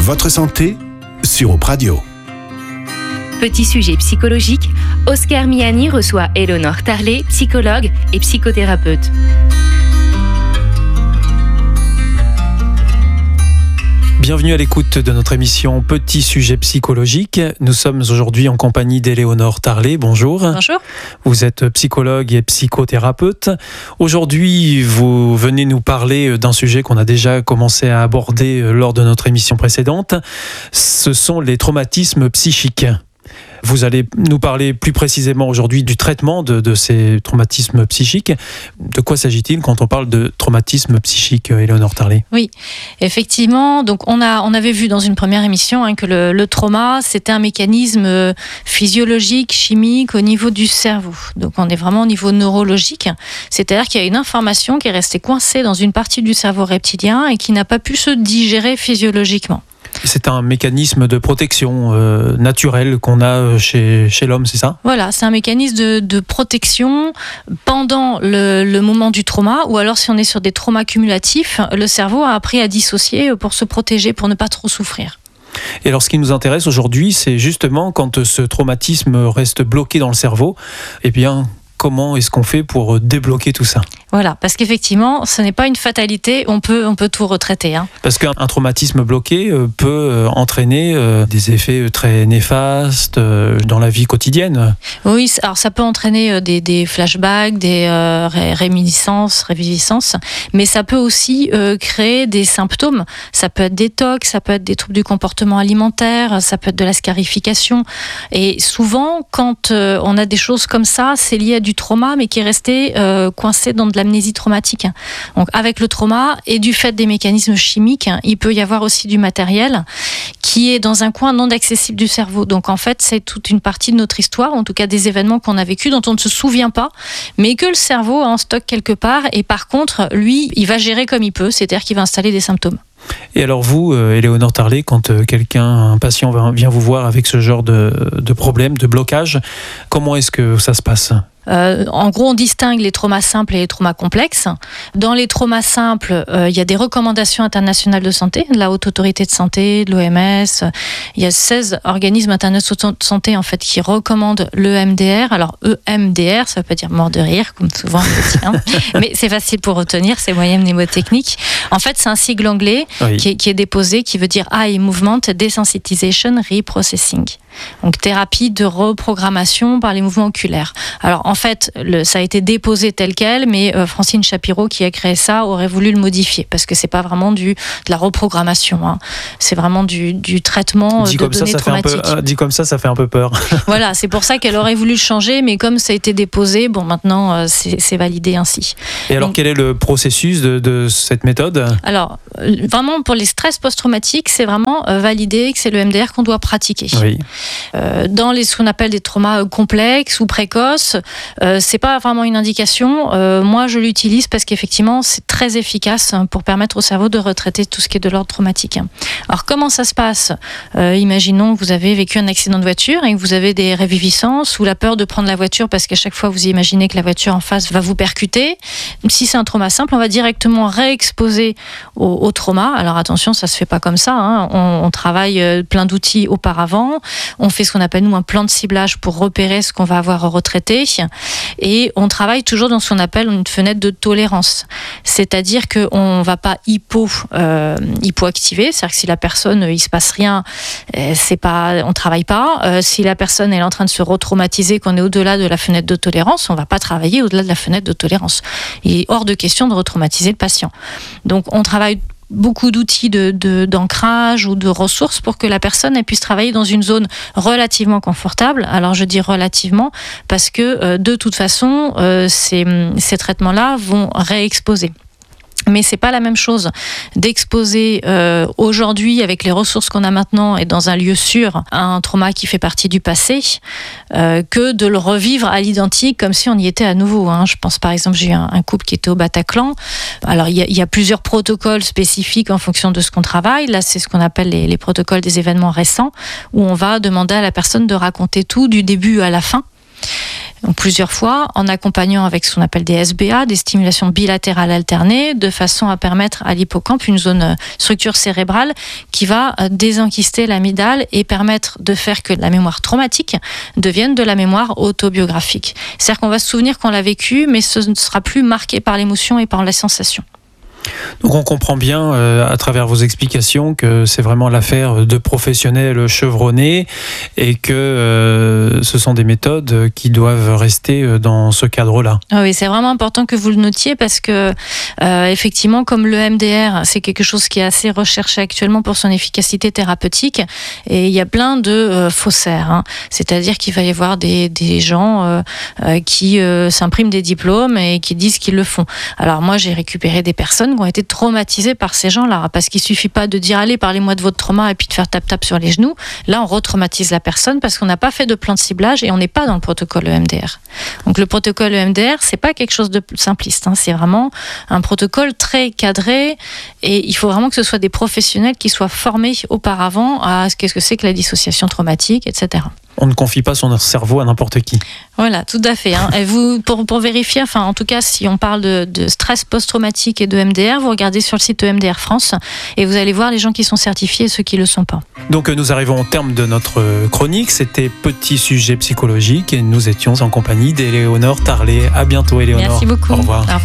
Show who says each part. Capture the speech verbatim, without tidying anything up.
Speaker 1: Votre santé sur Europe Radio.
Speaker 2: Petit sujet psychologique, Oscar Miani reçoit Éléonore Tarlet, psychologue et psychothérapeute.
Speaker 3: Bienvenue à l'écoute de notre émission Petit sujet psychologique. Nous sommes aujourd'hui en compagnie d'Éléonore Tarlet. Bonjour.
Speaker 4: Bonjour.
Speaker 3: Vous êtes psychologue et psychothérapeute. Aujourd'hui, vous venez nous parler d'un sujet qu'on a déjà commencé à aborder lors de notre émission précédente. Ce sont les traumatismes psychiques. Vous allez nous parler plus précisément aujourd'hui du traitement de, de ces traumatismes psychiques. De quoi s'agit-il quand on parle de traumatisme psychique, Éléonore Tarlet ?
Speaker 4: Oui, effectivement. Donc on a on avait vu dans une première émission hein, que le, le trauma c'était un mécanisme physiologique, chimique au niveau du cerveau. Donc on est vraiment au niveau neurologique. C'est-à-dire qu'il y a une information qui est restée coincée dans une partie du cerveau reptilien et qui n'a pas pu se digérer physiologiquement.
Speaker 3: C'est un mécanisme de protection euh, naturel qu'on a chez, chez l'homme, c'est ça ?
Speaker 4: Voilà, c'est un mécanisme de, de protection pendant le, le moment du trauma, ou alors si on est sur des traumas cumulatifs, le cerveau a appris à dissocier pour se protéger, pour ne pas trop souffrir.
Speaker 3: Et alors ce qui nous intéresse aujourd'hui, c'est justement quand ce traumatisme reste bloqué dans le cerveau, eh bien... Comment est-ce qu'on fait pour débloquer tout ça ?
Speaker 4: Voilà, parce qu'effectivement, ce n'est pas une fatalité, on peut, on peut tout retraiter. Hein.
Speaker 3: Parce qu'un traumatisme bloqué peut entraîner des effets très néfastes dans la vie quotidienne.
Speaker 4: Oui, alors ça peut entraîner des, des flashbacks, des euh, ré- réminiscences, réviviscences, mais ça peut aussi euh, créer des symptômes. Ça peut être des tocs, ça peut être des troubles du comportement alimentaire, ça peut être de la scarification. Et souvent, quand euh, on a des choses comme ça, c'est lié à du trauma, mais qui est resté euh, coincé dans de l'amnésie traumatique. Donc, avec le trauma et du fait des mécanismes chimiques, il peut y avoir aussi du matériel qui est dans un coin non accessible du cerveau. Donc, en fait, c'est toute une partie de notre histoire, en tout cas des événements qu'on a vécus, dont on ne se souvient pas, mais que le cerveau a en stock quelque part. Et par contre, lui, il va gérer comme il peut, c'est-à-dire qu'il va installer des symptômes.
Speaker 3: Et alors vous, Éléonore Tarlet, quand quelqu'un, un patient vient vous voir avec ce genre de, de problème, de blocage, comment est-ce que ça se passe ?
Speaker 4: Euh, en gros, on distingue les traumas simples et les traumas complexes. Dans les traumas simples, euh, il y a des recommandations internationales de santé, de la Haute Autorité de Santé, de l'O M S. Il y a seize organismes internationaux de santé en fait, qui recommandent l'E M D R. Alors, E M D R, ça veut pas dire mort de rire, comme souvent on le dit, hein. Mais c'est facile pour retenir, c'est moyen mnémotechnique. En fait, c'est un sigle anglais oui. qui, est, qui est déposé, qui veut dire Eye Movement Desensitization Reprocessing. Donc, thérapie de reprogrammation par les mouvements oculaires. Alors, en fait, le, ça a été déposé tel quel, mais euh, Francine Shapiro, qui a créé ça, aurait voulu le modifier, parce que c'est pas vraiment du, de la reprogrammation, hein. C'est vraiment du, du traitement
Speaker 3: dit
Speaker 4: de
Speaker 3: comme
Speaker 4: données
Speaker 3: ça, ça
Speaker 4: traumatiques.
Speaker 3: Fait un peu, euh, dit comme ça, ça fait un peu peur.
Speaker 4: Voilà, c'est pour ça qu'elle aurait voulu le changer, mais comme ça a été déposé, bon, maintenant, euh, c'est, c'est validé ainsi.
Speaker 3: Et alors,
Speaker 4: Donc,
Speaker 3: quel est le processus de, de cette méthode ?
Speaker 4: Alors, vraiment, pour les stress post-traumatiques, c'est vraiment euh, validé que c'est le M D R qu'on doit pratiquer.
Speaker 3: Oui.
Speaker 4: Euh, dans les, ce qu'on appelle des traumas complexes ou précoces, euh, c'est pas vraiment une indication. Euh, moi, je l'utilise parce qu'effectivement, c'est très efficace pour permettre au cerveau de retraiter tout ce qui est de l'ordre traumatique. Alors, comment ça se passe ? euh, Imaginons que vous avez vécu un accident de voiture et que vous avez des réviviscences ou la peur de prendre la voiture parce qu'à chaque fois, vous imaginez que la voiture en face va vous percuter. Si c'est un trauma simple, on va directement réexposer au, au trauma. Alors, attention, ça se fait pas comme ça, hein. On, on travaille plein d'outils auparavant. On fait ce qu'on appelle, nous, un plan de ciblage pour repérer ce qu'on va avoir retraité. Et on travaille toujours dans ce qu'on appelle une fenêtre de tolérance. C'est-à-dire qu'on ne va pas hypo, euh, hypoactiver. C'est-à-dire que si la personne, il ne se passe rien, c'est pas, on ne travaille pas. Euh, si la personne elle est en train de se retraumatiser, qu'on est au-delà de la fenêtre de tolérance, on ne va pas travailler au-delà de la fenêtre de tolérance. Il est hors de question de retraumatiser le patient. Donc, on travaille beaucoup d'outils de, de, d'ancrage ou de ressources pour que la personne elle puisse travailler dans une zone relativement confortable. Alors je dis relativement parce que euh, de toute façon, euh, ces, ces traitements-là vont réexposer. Mais c'est pas la même chose d'exposer euh, aujourd'hui avec les ressources qu'on a maintenant et dans un lieu sûr un trauma qui fait partie du passé euh, que de le revivre à l'identique comme si on y était à nouveau, hein. Je pense par exemple, j'ai eu un, un couple qui était au Bataclan. Alors il y, y a plusieurs protocoles spécifiques en fonction de ce qu'on travaille. Là, c'est ce qu'on appelle les, les protocoles des événements récents où on va demander à la personne de raconter tout du début à la fin. donc plusieurs fois, en accompagnant avec ce qu'on appelle des S B A, des stimulations bilatérales alternées, de façon à permettre à l'hippocampe, une zone structure cérébrale, qui va désenquister l'amygdale et permettre de faire que la mémoire traumatique devienne de la mémoire autobiographique. C'est-à-dire qu'on va se souvenir qu'on l'a vécu, mais ce ne sera plus marqué par l'émotion et par la sensation.
Speaker 3: Donc on comprend bien euh, à travers vos explications que c'est vraiment l'affaire de professionnels chevronnés et que euh, ce sont des méthodes qui doivent rester dans ce cadre-là.
Speaker 4: Oui, c'est vraiment important que vous le notiez parce que euh, effectivement, comme le M D R, c'est quelque chose qui est assez recherché actuellement pour son efficacité thérapeutique et il y a plein de euh, faussaires. Hein. C'est-à-dire qu'il va y avoir des, des gens euh, euh, qui euh, s'impriment des diplômes et qui disent qu'ils le font. Alors moi, j'ai récupéré des personnes qui ont été traumatisés par ces gens-là, parce qu'il suffit pas de dire allez, parlez-moi de votre trauma et puis de faire tap-tap sur les genoux. Là, on retraumatise la personne parce qu'on n'a pas fait de plan de ciblage et on n'est pas dans le protocole E M D R. Donc le protocole E M D R, c'est pas quelque chose de simpliste, hein. C'est vraiment un protocole très cadré et il faut vraiment que ce soit des professionnels qui soient formés auparavant à ce qu'est-ce que c'est que la dissociation traumatique, et cetera.
Speaker 3: On ne confie pas son cerveau à n'importe qui.
Speaker 4: Voilà, tout à fait. Hein. Et vous, pour, pour vérifier, enfin, en tout cas, si on parle de, de stress post-traumatique et de M D R, vous regardez sur le site E M D R France et vous allez voir les gens qui sont certifiés et ceux qui ne le sont pas.
Speaker 3: Donc nous arrivons au terme de notre chronique. C'était Petit Sujet Psychologique et nous étions en compagnie d'Éléonore Tarlet. À bientôt, Éléonore.
Speaker 4: Merci beaucoup.
Speaker 3: Au revoir.
Speaker 4: Au revoir.